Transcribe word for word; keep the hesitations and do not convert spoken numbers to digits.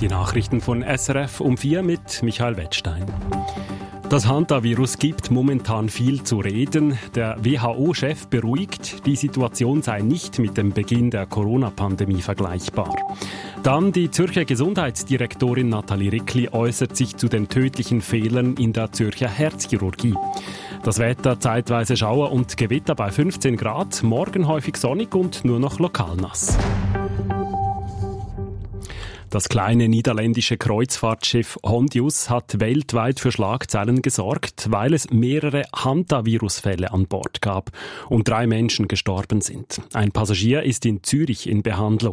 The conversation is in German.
Die Nachrichten von S R F um vier mit Michael Wettstein. Das Hantavirus gibt momentan viel zu reden. Der W H O-Chef beruhigt, die Situation sei nicht mit dem Beginn der Corona-Pandemie vergleichbar. Dann die Zürcher Gesundheitsdirektorin Nathalie Rickli äußert sich zu den tödlichen Fehlern in der Zürcher Herzchirurgie. Das Wetter zeitweise Schauer und Gewitter bei fünfzehn Grad, morgen häufig sonnig und nur noch lokal nass. Das kleine niederländische Kreuzfahrtschiff Hondius hat weltweit für Schlagzeilen gesorgt, weil es mehrere Hantavirusfälle an Bord gab und drei Menschen gestorben sind. Ein Passagier ist in Zürich in Behandlung.